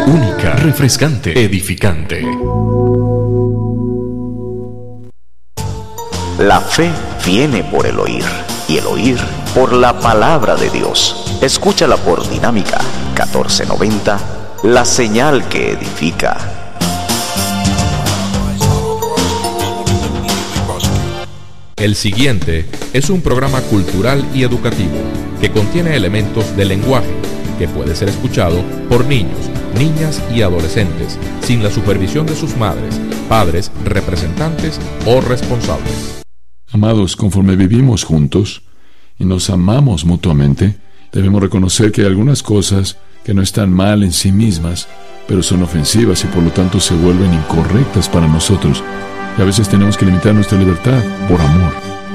única, refrescante, edificante. La fe viene por el oír, y el oír por la palabra de Dios. Escúchala por Dinámica 1490, la señal que edifica. El siguiente es un programa cultural y educativo que contiene elementos de lenguaje que puede ser escuchado por niños, niñas y adolescentes sin la supervisión de sus madres, padres, representantes o responsables. Amados, conforme vivimos juntos y nos amamos mutuamente, debemos reconocer que hay algunas cosas que no están mal en sí mismas, pero son ofensivas y por lo tanto se vuelven incorrectas para nosotros. Y a veces tenemos que limitar nuestra libertad por amor.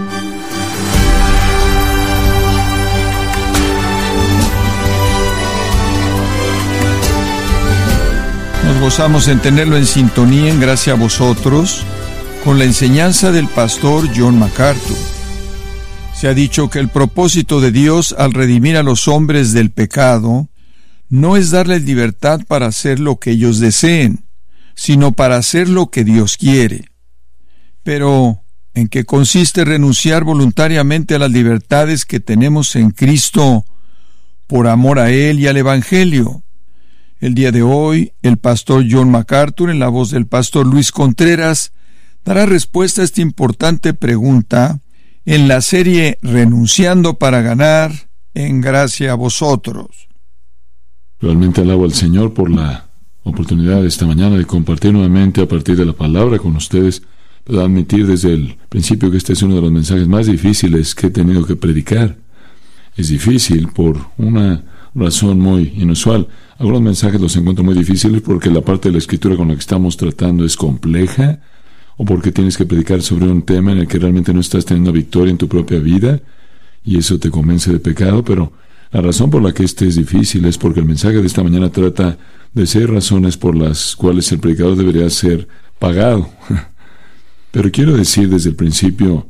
Nos gozamos en tenerlo en sintonía en gracia a vosotros con la enseñanza del pastor John MacArthur. Se ha dicho que el propósito de Dios al redimir a los hombres del pecado no es darles libertad para hacer lo que ellos deseen, sino para hacer lo que Dios quiere. Pero, ¿en qué consiste renunciar voluntariamente a las libertades que tenemos en Cristo por amor a Él y al Evangelio? El día de hoy, el pastor John MacArthur, en la voz del pastor Luis Contreras, dará respuesta a esta importante pregunta en la serie Renunciando para ganar, en gracia a vosotros. Realmente alabo al Señor por la oportunidad esta mañana de compartir nuevamente a partir de la palabra con ustedes. Puedo admitir desde el principio que este es uno de los mensajes más difíciles que he tenido que predicar. Es difícil por una razón muy inusual. Algunos mensajes los encuentro muy difíciles porque la parte de la Escritura con la que estamos tratando es compleja, o porque tienes que predicar sobre un tema en el que realmente no estás teniendo victoria en tu propia vida, y eso te convence de pecado. Pero la razón por la que este es difícil es porque el mensaje de esta mañana trata de 6 razones por las cuales el predicador debería ser pagado. Pero quiero decir desde el principio,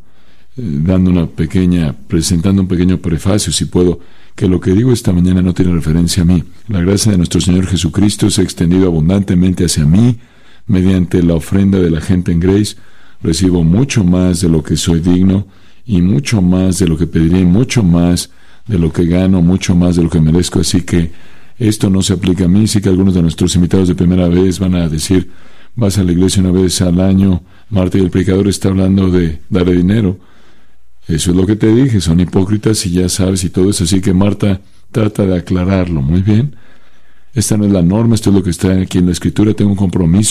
presentando un pequeño prefacio, si puedo, que lo que digo esta mañana no tiene referencia a mí. La gracia de nuestro Señor Jesucristo se ha extendido abundantemente hacia mí mediante la ofrenda de la gente en Grace. Recibo mucho más de lo que soy digno, y mucho más de lo que pediría, y mucho más de lo que gano, mucho más de lo que merezco. Así que esto no se aplica a mí. Sí que algunos de nuestros invitados de primera vez van a decir: vas a la iglesia una vez al año, Marta, y el predicador está hablando de darle dinero. Eso es lo que te dije, son hipócritas y ya sabes y todo eso. Así que Marta trata de aclararlo. Muy bien, esta no es la norma, esto es lo que está aquí en la Escritura. Tengo un compromiso